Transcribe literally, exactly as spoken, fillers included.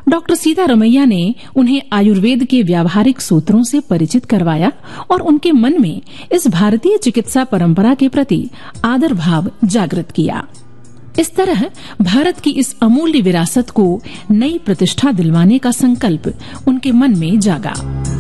Doctor Sitaramayya ने उन्हें आयुर्वेद के व्यावहारिक सूत्रों से परिचित करवाया और उनके मन में इस भारतीय चिकित्सा परंपरा के प्रति आदर भाव जागृत किया। इस तरह भारत की इस अमूल्य विरासत को नई प्रतिष्ठा दिलवाने का संकल्प उनके मन में जागा।